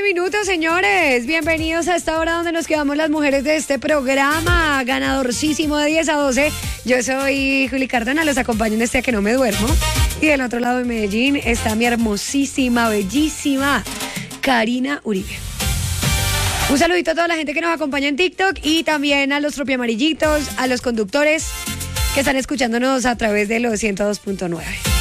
minutos, señores. Bienvenidos a esta hora donde nos quedamos las mujeres de este programa. Ganadorcísimo de 10 a 12. Yo soy Juli Cardona, los acompaño en este A Que No Me Duermo. Y del otro lado de Medellín está mi hermosísima, bellísima Karina Uribe. Un saludito a toda la gente que nos acompaña en TikTok y también a los tropiamarillitos, a los conductores que están escuchándonos a través de los 102.9.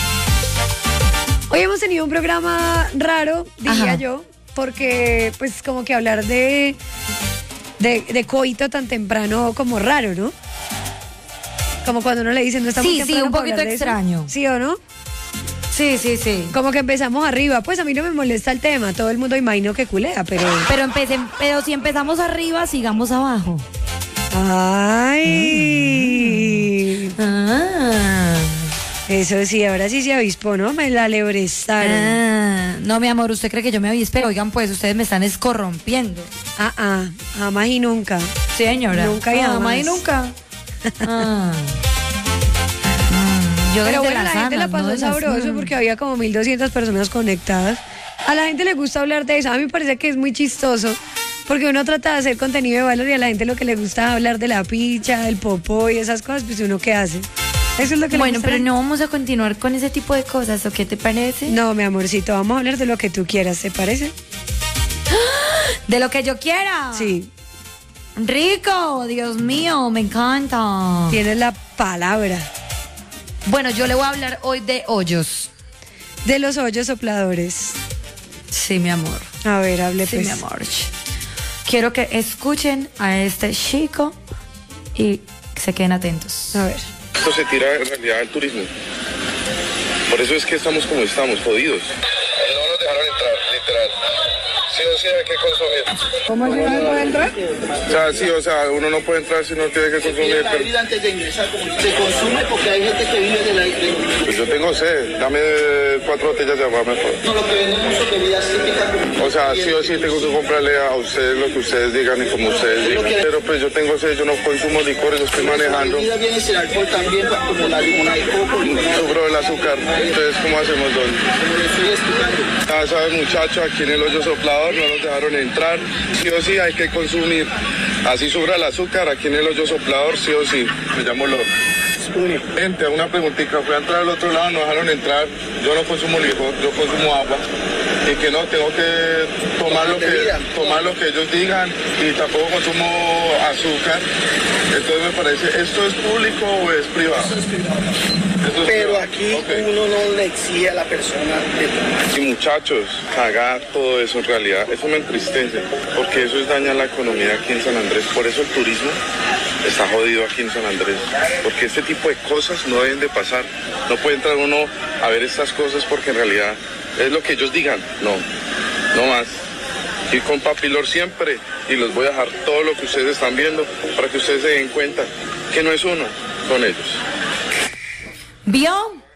Hoy hemos tenido un programa raro, diría yo, porque pues como que hablar de coito tan temprano como raro, ¿no? Como cuando uno le dicen no está muy temprano. Sí, un poquito extraño. ¿Sí o no? Sí. Como que empezamos arriba, pues a mí no me molesta el tema, todo el mundo imagino que culea, pero si empezamos arriba, sigamos abajo. Ay. Eso sí, ahora sí se avispó, ¿no? Me la lebrestaron. No, mi amor, ¿usted cree que yo me avispé? Oigan, pues, ustedes me están escorrompiendo. Jamás y nunca. Sí, señora. Nunca y jamás y nunca. Yo pero bueno, la gente la pasó sabroso porque había como 1,200 personas conectadas. A la gente le gusta hablar de eso. A mí me parece que es muy chistoso porque uno trata de hacer contenido de valor y a la gente lo que le gusta es hablar de la picha, del popó y esas cosas, pues uno ¿qué hace? Eso es lo que bueno, pero no vamos a continuar con ese tipo de cosas, ¿o qué te parece? No, mi amorcito, vamos a hablar de lo que tú quieras, ¿te parece? ¿De lo que yo quiera? Sí. Rico, Dios mío, me encanta. Tienes la palabra. Bueno, yo le voy a hablar hoy de hoyos. De los hoyos sopladores. Sí, mi amor. A ver, hable pues. Sí, mi amor. Quiero que escuchen a este chico y se queden atentos. A ver. Esto se tira en realidad al turismo. Por eso es que estamos como estamos, jodidos. No nos dejaron entrar, literal. Sí o sí hay que consumir. ¿Cómo así no puede entrar? O sea, sí, uno no puede entrar si no tiene que consumir. La bebida antes de ingresar, como se consume porque hay gente que vive del aire. Pues yo tengo sed, dame 4 botellas de agua mejor. No, lo que vendemos son bebidas típicas. O sea, sí o sí tengo que comprarle a ustedes lo que ustedes digan y como ustedes digan. Pero pues yo tengo sed, yo no consumo licor, yo estoy manejando. La bebida viene sin alcohol también, como la limonada de coco. Sufro del azúcar. Entonces, ¿cómo hacemos, don? Como le estoy explicando. Ya sabes, muchachos, aquí en el hoyo soplador no nos dejaron entrar. Sí o sí hay que consumir. Así sobra el azúcar, aquí en el hoyo soplador, sí o sí. Me llamo Loro. Gente, una preguntita. Fui a entrar al otro lado, no dejaron entrar. Yo no consumo licor, yo consumo agua. Y que no, tengo que tomar lo que ellos digan. Y tampoco consumo azúcar. Entonces me parece, ¿esto es público o es privado? Pero aquí uno no le exige a la persona de tomar. Y muchachos, cagar todo eso en realidad, eso me entristece, porque eso es dañar la economía aquí en San Andrés. Por eso el turismo está jodido aquí en San Andrés, porque este tipo de cosas no deben de pasar. No puede entrar uno a ver estas cosas porque en realidad es lo que ellos digan. No más. Y con Papilor siempre, y les voy a dejar todo lo que ustedes están viendo para que ustedes se den cuenta que no es uno, son ellos. ¿Vio?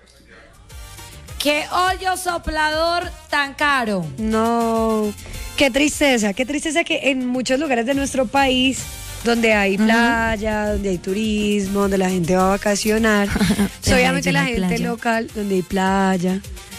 ¿Qué hoyo soplador tan caro? No, qué tristeza que en muchos lugares de nuestro país, donde hay playa, donde hay turismo, donde la gente va a vacacionar, obviamente la gente local, donde hay playa,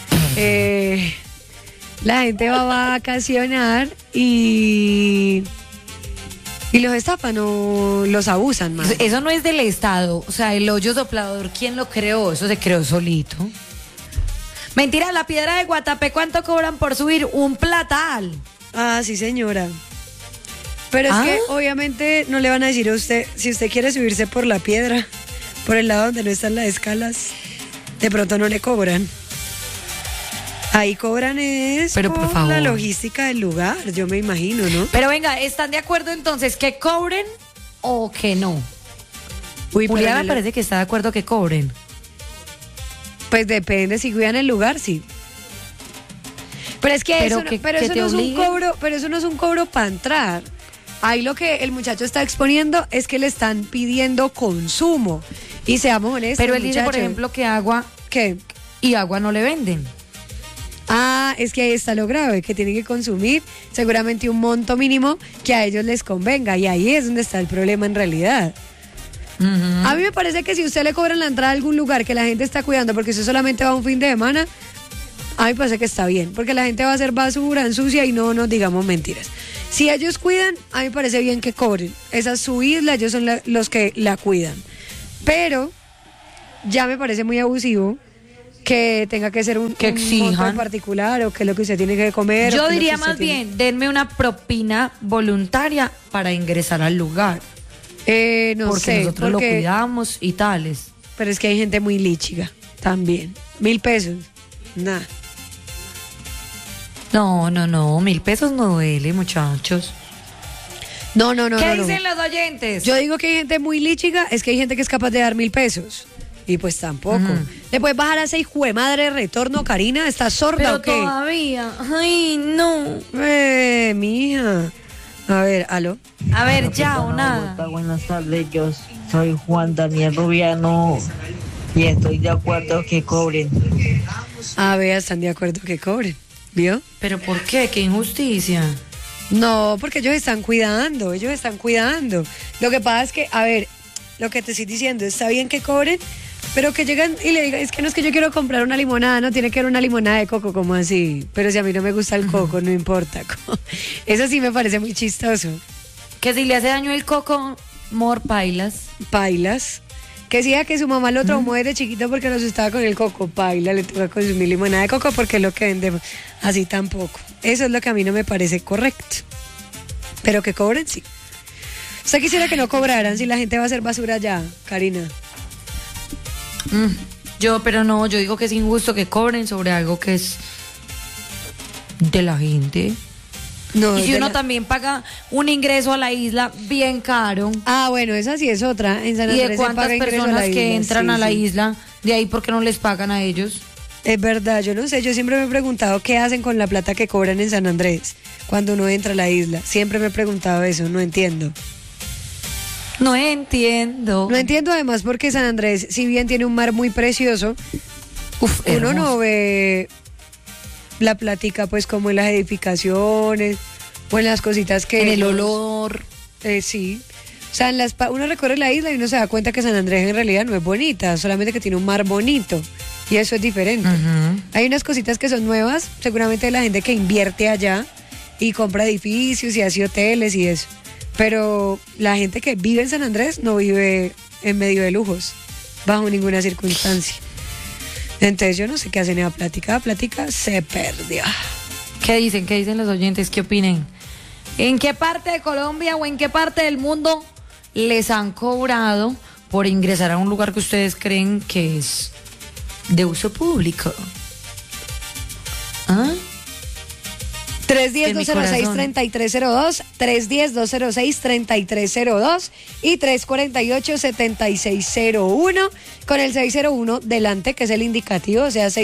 la gente va a vacacionar y los estafan o los abusan más. Eso no es del Estado. O sea, el hoyo soplador, ¿quién lo creó? Eso se creó solito. Mentira, la piedra de Guatapé, ¿cuánto cobran por subir? Un platal. Ah, sí, señora. Pero es que obviamente no le van a decir a usted, si usted quiere subirse por la piedra, por el lado donde no están las escalas, de pronto no le cobran. Ahí cobran pero por favor, la logística del lugar, yo me imagino, ¿no? Pero venga, ¿están de acuerdo entonces que cobren o que no? Juliana me parece que está de acuerdo que cobren. Pues depende, si cuidan el lugar, sí. Pero es que eso no es un cobro para entrar. Ahí lo que el muchacho está exponiendo es que le están pidiendo consumo. Y seamos honestos, pero él dice, por ejemplo, que agua... ¿Qué? Y agua no le venden. Es que ahí está lo grave, que tienen que consumir seguramente un monto mínimo que a ellos les convenga, y ahí es donde está el problema en realidad. A mí me parece que si usted le cobran la entrada a algún lugar que la gente está cuidando porque usted solamente va un fin de semana, A mí me parece que está bien, porque la gente va a hacer basura, ensucia y no nos digamos mentiras. Si ellos cuidan, a mí me parece bien que cobren. Esa es su isla, ellos son los que la cuidan. Pero ya me parece muy abusivo que tenga que ser un exijan. monto en particular o que es lo que usted tiene que comer. Yo diría más bien, denme una propina voluntaria para ingresar al lugar. No porque sé. Nosotros lo cuidamos y tales. Pero es que hay gente muy líchiga también. 1.000 pesos. Nada. No, 1.000 pesos no duele, muchachos. No. ¿Qué dicen los oyentes? Yo digo que hay gente muy líchiga, es que hay gente que es capaz de dar 1.000 pesos. Y pues tampoco. ¿Le puedes bajar a ese hijo de madre retorno, Karina? ¿Estás sorda Pero o qué? todavía. Ay, no. Mija. A ver, aló. A ver, ya o nada. Buenas tardes, yo soy Juan Daniel Rubiano y estoy de acuerdo que cobren. A ver, están de acuerdo que cobren. ¿Vio? ¿Pero por qué? ¿Qué injusticia? No, porque ellos están cuidando. Lo que pasa es que, a ver, lo que te estoy diciendo, está bien que cobren, pero que llegan y le digan, es que no es que yo quiero comprar una limonada, no tiene que ser una limonada de coco, como así. Pero si a mí no me gusta el coco, no importa. Eso sí me parece muy chistoso. Que si le hace daño el coco, pailas. Pailas. Que sí, que su mamá lo traumó desde chiquito porque nos estaba con el coco. Paila, le toca consumir limonada de coco porque es lo que vendemos. Así tampoco. Eso es lo que a mí no me parece correcto. Pero que cobren, sí. ¿Usted quisiera que no cobraran si la gente va a hacer basura ya, Karina? Yo digo que es injusto que cobren sobre algo que es de la gente. No, y si uno también paga un ingreso a la isla bien caro. Ah, bueno, esa sí es otra. En San ¿Y Andrés de se cuántas paga ingreso personas a la que isla? entran Sí, a la sí. isla? De ahí, ¿por qué no les pagan a ellos? Es verdad, yo no sé, yo siempre me he preguntado qué hacen con la plata que cobran en San Andrés cuando uno entra a la isla. Siempre me he preguntado eso, no entiendo. No entiendo. No entiendo además porque San Andrés, si bien tiene un mar muy precioso, uno no ve la plática pues como en las edificaciones o en las cositas que... En el olor. Sí. O sea, uno recorre la isla y uno se da cuenta que San Andrés en realidad no es bonita, solamente que tiene un mar bonito. Y eso es diferente. Hay unas cositas que son nuevas, seguramente de la gente que invierte allá y compra edificios y hace hoteles y eso. Pero la gente que vive en San Andrés no vive en medio de lujos, bajo ninguna circunstancia. Entonces yo no sé qué hacen esa plática. La plática se perdió. ¿Qué dicen? ¿Qué dicen los oyentes? ¿Qué opinen? ¿En qué parte de Colombia o en qué parte del mundo les han cobrado por ingresar a un lugar que ustedes creen que es de uso público? ¿Ah? 310-206-3302, 310-206-3302 y 348-7601 con el 601 delante, que es el indicativo, o sea,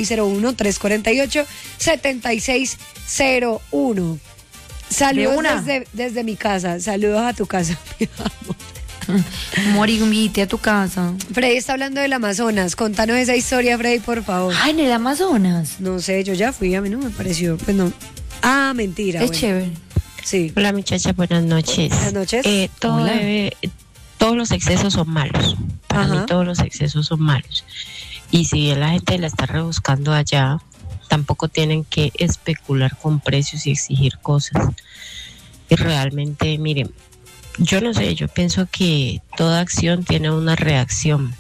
601-348-7601. Saludos desde mi casa, saludos a tu casa, mi amor. Mori, invite a tu casa. Freddy está hablando del Amazonas, contanos esa historia, Freddy, por favor. Ay, en el Amazonas. No sé, yo ya fui, a mí no me pareció, pues no. Ah, mentira. Es bueno. chévere. Sí. Hola muchachas, buenas noches. Buenas noches. Todos los excesos son malos. Para mí todos los excesos son malos. Y si bien la gente la está rebuscando allá, tampoco tienen que especular con precios y exigir cosas. Y realmente, miren, yo no sé, yo pienso que toda acción tiene una reacción.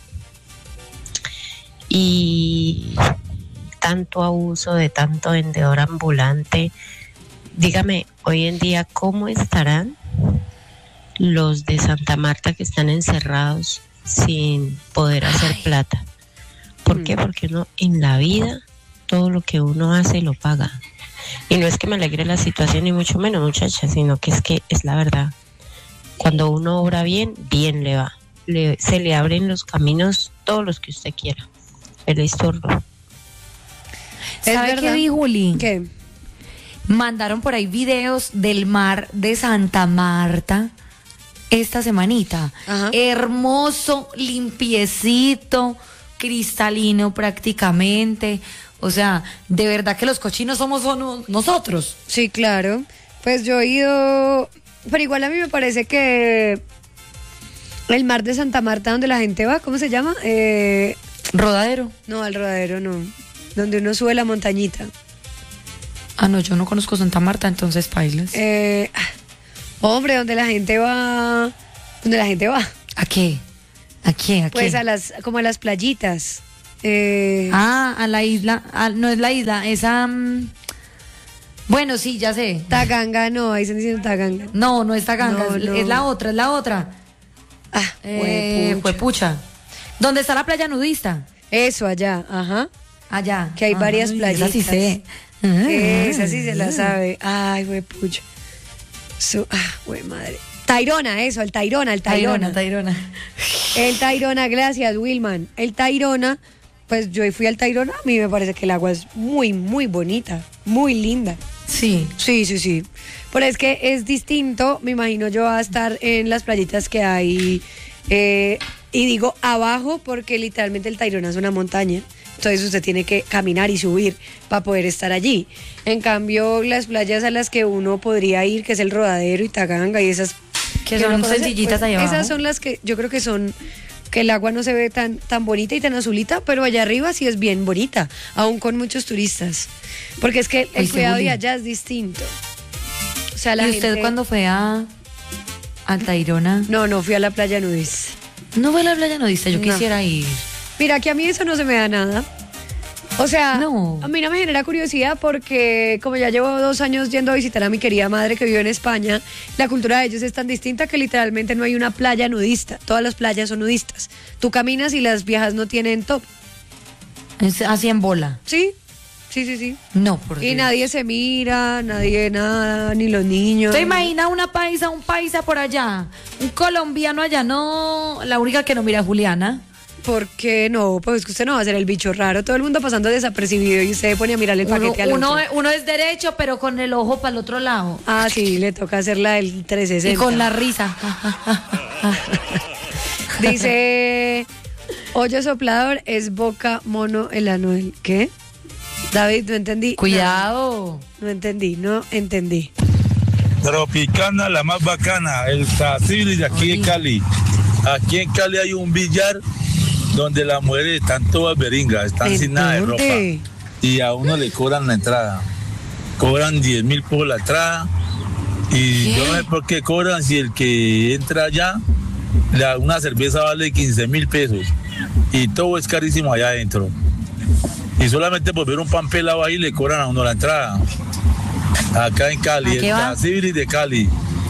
Y tanto abuso de tanto vendedor ambulante. Dígame, hoy en día, ¿cómo estarán los de Santa Marta que están encerrados sin poder hacer plata? ¿Por qué? Porque uno en la vida, todo lo que uno hace lo paga. Y no es que me alegre la situación, ni mucho menos, muchachas, sino que es la verdad. Cuando uno obra bien, bien le va. Se le abren los caminos, todos los que usted quiera. Feliz turno. ¿Sabe qué vi, Juli? ¿Qué? Mandaron por ahí videos del mar de Santa Marta esta semanita. Ajá. Hermoso, limpiecito, cristalino prácticamente. O sea, de verdad que los cochinos somos nosotros. Sí, claro. Pues yo he ido, pero igual a mí me parece que el mar de Santa Marta donde la gente va, ¿cómo se llama? Rodadero. No, al Rodadero no. donde uno sube la montañita. Ah, no, yo no conozco Santa Marta, entonces pailas. Hombre, donde la gente va. ¿Dónde la gente va? ¿A qué? ¿A qué? ¿A qué? Pues como a las playitas. A la isla. No es la isla, esa. Bueno, sí, ya sé. Taganga, no, ahí están diciendo Taganga. No, no es Taganga, No. es la otra, es la otra. Huepucha. ¿Dónde está la playa nudista? Eso, allá, ajá. Allá. Que hay varias playitas. Esa sí sé. Esa sí se la sabe. Ay, huepucha. Madre. Tayrona, eso, el Tayrona. Tayrona. El Tayrona, gracias, Wilman. El Tayrona, pues yo fui al Tayrona, a mí me parece que el agua es muy, muy bonita, muy linda. Sí. Sí. Pero es que es distinto, me imagino yo a estar en las playitas que hay, y digo abajo porque literalmente el Tayrona es una montaña. Entonces usted tiene que caminar y subir para poder estar allí. En cambio, las playas a las que uno podría ir, que es el Rodadero y Taganga y esas Que son uno conoce, sencillitas pues, allá abajo. esas son las que yo creo que son, que el agua no se ve tan bonita y tan azulita, pero allá arriba sí es bien bonita, aún con muchos turistas. Porque es que el cuidado de allá es distinto. O sea, la ¿Y usted gente... cuando fue a Tayrona? No fui a la playa nudista. No fue a la playa nudista, yo No. quisiera ir. Mira, que a mí eso no se me da nada. O sea, No. a mí no me genera curiosidad porque como ya llevo 2 años yendo a visitar a mi querida madre que vive en España, la cultura de ellos es tan distinta que literalmente no hay una playa nudista. Todas las playas son nudistas. Tú caminas y las viejas no tienen top. Es así en bola. Sí. No, por Y Dios. nadie se mira, nadie nada, ni los niños. ¿Te imaginas un paisa por allá? Un colombiano allá, no. La única que no mira a Juliana. ¿Por qué no? Pues es que usted no va a ser el bicho raro. Todo el mundo pasando desapercibido y usted pone a mirarle el paquete al otro. Uno es derecho, pero con el ojo para el otro lado. Ah, sí, le toca hacerla del 360. Y con la risa. Dice, hoyo soplador es boca mono el anuel. ¿Qué? David, no entendí. Cuidado. No entendí. Tropicana, la más bacana, el Cacibri de aquí en Cali. Aquí en Cali hay un billar donde las mujeres están todas beringas, están sin nada de ropa. Y a uno le cobran la entrada. Cobran 10.000 por la entrada. Y yo no sé por qué cobran si el que entra allá, una cerveza vale 15.000 pesos. Y todo es carísimo allá adentro. Y solamente por ver un pan pelado ahí le cobran a uno la entrada. Acá en Cali, el Cacibri de Cali.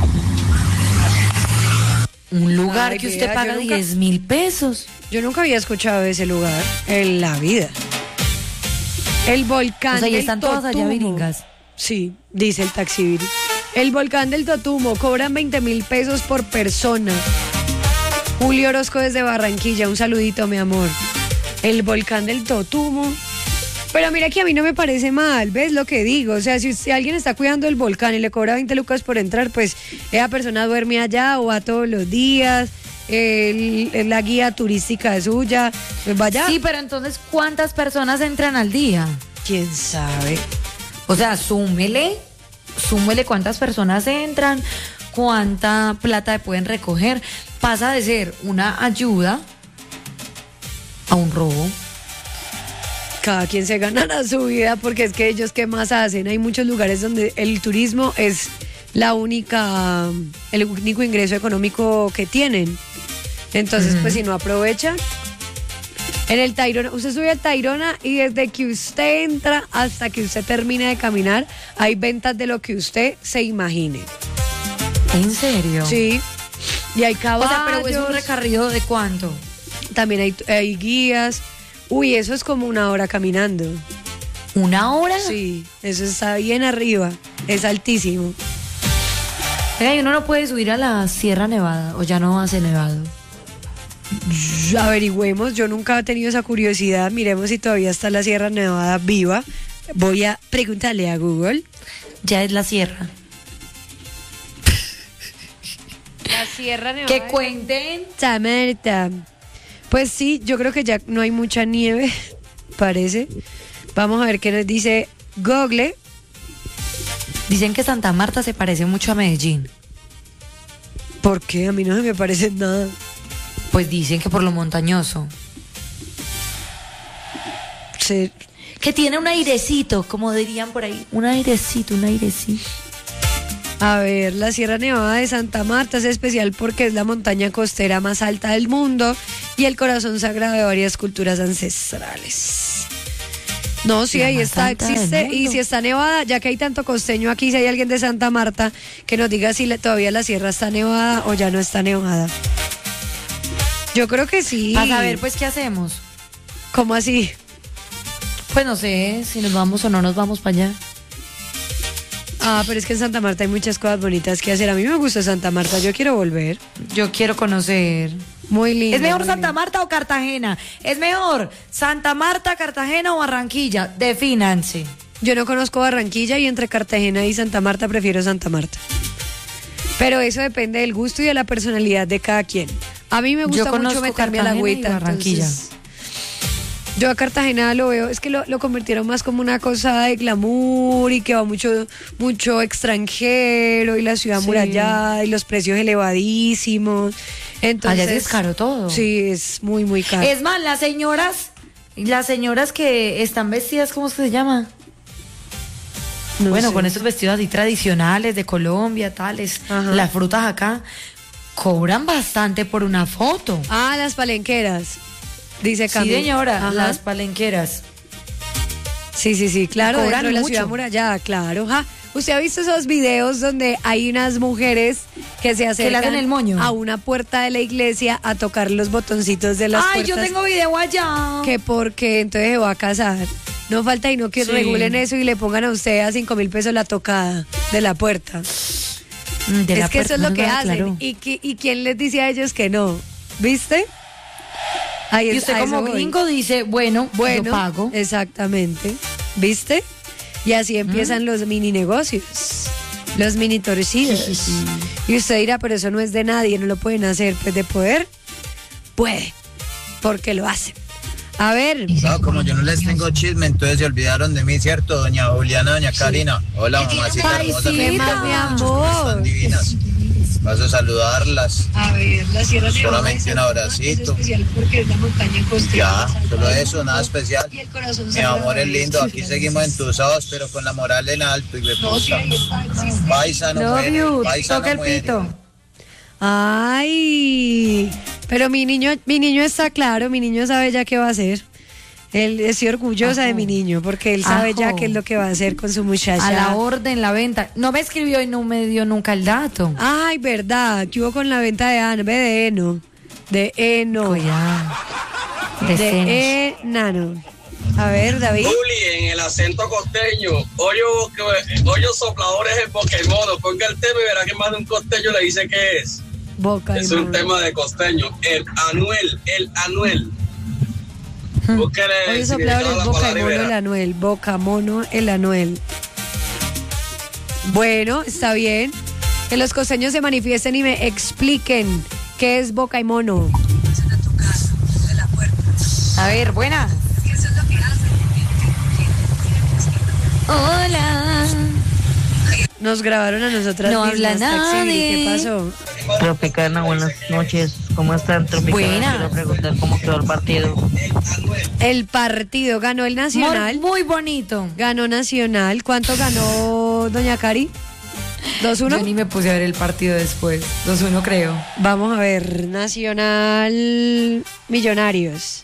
Un lugar Ay, que usted vea, paga yo nunca- 10.000 pesos. Yo nunca había escuchado de ese lugar en la vida. El volcán O sea, y del están todas allá Totumo. viringas. Sí, dice el taxibiri. El volcán del Totumo, cobran 20.000 pesos por persona. Julio Orozco desde Barranquilla, un saludito, mi amor. El volcán del Totumo. Pero mira que a mí no me parece mal, ¿ves lo que digo? O sea, si alguien está cuidando el volcán y le cobra 20 lucas por entrar, pues esa persona duerme allá o va todos los días, la guía turística es suya, pues vaya. Sí, pero entonces, ¿cuántas personas entran al día? ¿Quién sabe? O sea, súmele cuántas personas entran, cuánta plata pueden recoger. Pasa de ser una ayuda a un robo. Cada quien se ganará su vida porque es que ellos qué más hacen. Hay muchos lugares donde el turismo es el único ingreso económico que tienen. Entonces, pues si no aprovechan. En el Tayrona, usted sube al Tayrona y desde que usted entra hasta que usted termina de caminar, hay ventas de lo que usted se imagine. ¿En serio? Sí. Y hay O caballos. sea, pero es un recorrido de cuánto. También hay guías. Uy, eso es como 1 hora caminando. ¿1 hora? Sí, eso está bien arriba. Es altísimo. Venga, y uno no puede subir a la Sierra Nevada, o ya no hace nevado. Averigüemos, yo nunca he tenido esa curiosidad. Miremos si todavía está la Sierra Nevada viva. Voy a preguntarle a Google. Ya es la sierra. La Sierra Nevada. Que cuenten. Marta. Pues sí, yo creo que ya no hay mucha nieve, parece. Vamos a ver qué nos dice Google. Dicen que Santa Marta se parece mucho a Medellín. ¿Por qué? A mí no se me parece nada. Pues dicen que por lo montañoso. que tiene un airecito, como dirían por ahí, un airecito. A ver, la Sierra Nevada de Santa Marta es especial porque es la montaña costera más alta del mundo y el corazón sagrado de varias culturas ancestrales. No, sí, La ahí más está, alta del existe. mundo. Y si está nevada, ya que hay tanto costeño aquí, si hay alguien de Santa Marta, que nos diga si todavía la sierra está nevada o ya no está nevada. Yo creo que sí. Para saber, pues, ¿qué hacemos? ¿Cómo así? Pues no sé si nos vamos o no nos vamos para allá. Ah, pero es que en Santa Marta hay muchas cosas bonitas que hacer. A mí me gusta Santa Marta, yo quiero volver. Yo quiero conocer. Muy lindo. ¿Es mejor muy Santa lindo. Marta o Cartagena? ¿Es mejor Santa Marta, Cartagena o Barranquilla? Defínanse. Yo no conozco Barranquilla y entre Cartagena y Santa Marta prefiero Santa Marta. Pero eso depende del gusto y de la personalidad de cada quien. A mí me gusta mucho conozco meterme a la Cartagena y agüita. Barranquilla. Entonces, yo a Cartagena lo veo, es que lo convirtieron más como una cosa de glamour y que va mucho extranjero y la ciudad Sí. amurallada y los precios elevadísimos. Entonces, Allá es caro todo. Sí, es muy, muy caro. Es más, las señoras que están vestidas, ¿cómo es que se llama? No bueno, sé. con estos vestidos así tradicionales de Colombia, tales, Ajá. las frutas acá, cobran bastante por una foto. Ah, las palenqueras, dice Sí, Camila. señora, Ajá. las palenqueras. Sí, claro, Cobran dentro de la mucho. ciudad amurallada, claro. Ja. ¿Usted ha visto esos videos donde hay unas mujeres que se acercan le hacen el moño? a una puerta de la iglesia a tocar los botoncitos de las Ay, puertas? yo tengo video allá. Que porque entonces se va a casar. No falta y no que Sí. regulen eso y le pongan a usted a 5.000 pesos la tocada de la puerta. De la es que eso puerta, es lo no, que hacen. claro. ¿Y quién les dice a ellos que no? ¿Viste? Ahí Y usted a eso como voy. gringo dice, bueno, yo pago. Exactamente. ¿Viste? Y así empiezan los mini negocios, los mini torcidos. Y usted dirá, pero eso no es de nadie, no lo pueden hacer. Pues de poder, puede, porque lo hacen. A ver, No, como yo no les tengo chisme, entonces se olvidaron de mí, ¿cierto? Doña Juliana, doña Karina. Hola, mamacita Ay, hermosa. sí, que ¿qué más, mi amor? están divinas. Paso a saludarlas. A ver, la Sierra Nevada Solamente de un Santa Marta abracito. es especial porque es la montaña costera Ya, más alta solo del eso, mundo nada especial. y el corazón Mi sagrado amor de es lindo, varias aquí seguimos culturas. entusados, pero con la moral en alto y No, sí, ahí está, existe. Paisa no Love muere, you, paisa toca no el muere. pito. Ay, pero mi niño está claro, mi niño sabe ya qué va a hacer. Él estoy orgullosa de mi niño porque él sabe ya Ajo. qué es lo que va a hacer con su muchacha. A la orden, la venta. No me escribió y no me dio nunca el dato. Ay, verdad, ¿qué hubo con la venta de de heno? De heno. Cuidado. De senos. De enano. A ver, David. Juli, en el acento costeño, hoyo soplador es el Pokémon, ponga el tema y verá que más de un costeño le dice que es. Boca Es de un mono. tema de costeño. El Anuel. Búsquele Hoy el soplador significado es de la boca palabra y mono el verá. Anuel. Boca mono el Anuel. Bueno, está bien. Que los costeños se manifiesten y me expliquen qué es boca y mono. A ver, buena. Hola. Nos grabaron a nosotras No habla mismas, Taxi, nadie. ¿qué pasó? Tropicana, buenas noches. ¿Cómo están, Tropicana? Buenas. Quiero preguntar cómo quedó el partido. El partido ganó el Nacional. Muy bonito. Ganó Nacional. ¿Cuánto ganó doña Cari? Yo ¿2-1? ni me puse a ver el partido después. 2-1 creo. Vamos a ver. Nacional Millonarios.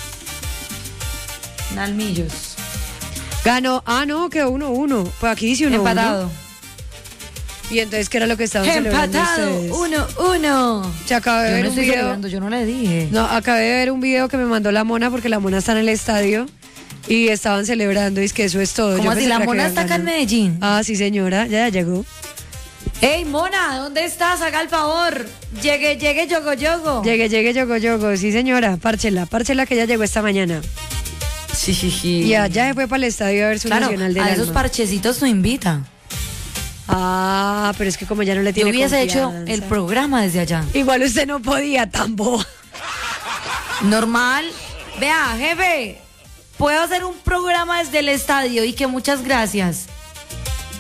Nalmillos. Ganó. Ah, no, quedó 1-1. Pues aquí dice 1-1. Empatado. Y entonces, ¿qué era lo que estaban celebrando Empatado. ustedes? 1-1. Se acabé de Yo ver no un estoy video. celebrando, yo no le dije. No, acabé de ver un video que me mandó la Mona porque la Mona está en el estadio y estaban celebrando y es que eso es todo. ¿Cómo Yo así? pensé ¿La que Mona habían está acá en ganado. Medellín? Ah, sí, señora, ya llegó. Ey, Mona, ¿dónde estás? Haga el favor. Llegue, yogo. Llegué, yogo, sí, señora, párchela que ya llegó esta mañana. Sí. Y allá se fue para el estadio a ver su Claro, Nacional del a esos Alma. parchecitos no invita. Ah, pero es que como ya no le Yo tiene hubiese hecho confianza. el programa desde allá. Igual usted no podía, tan boba. Normal. Vea, jefe, puedo hacer un programa desde el estadio y que muchas gracias.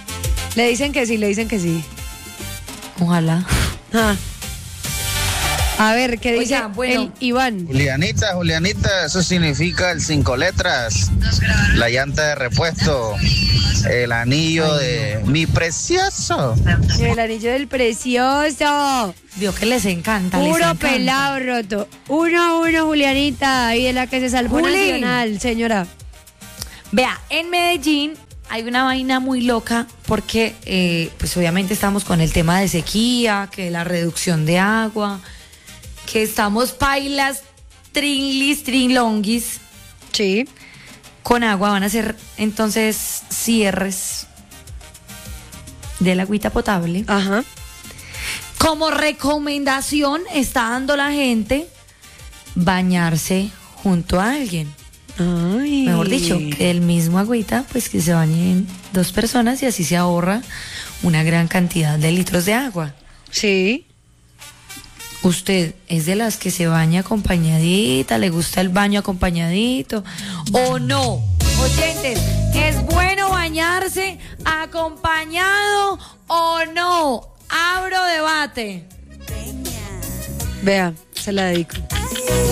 Le dicen que sí. Ojalá. Ah. A ver, ¿qué dice Oiga, bueno. el Iván? Julianita, eso significa el 5 letras, la llanta de repuesto, el anillo de mi precioso. El anillo del precioso. Vio que les encanta. les Puro encanta. pelado roto. 1-1, Julianita. Ahí de la que se salvó Juli. Nacional, señora. Vea, en Medellín hay una vaina muy loca porque pues obviamente estamos con el tema de sequía, que la reducción de agua, que estamos pailas, trinlis, trinlonguis. Sí. Con agua van a ser entonces cierres de la agüita potable. Ajá. Como recomendación está dando la gente bañarse junto a alguien. Ay. Mejor dicho, que el mismo agüita, pues que se bañen 2 personas y así se ahorra una gran cantidad de litros de agua. Sí. ¿Usted es de las que se baña acompañadita? ¿Le gusta el baño acompañadito? ¿O no? Oyentes, ¿es bueno bañarse acompañado o no? Abro debate. Vea, se la dedico.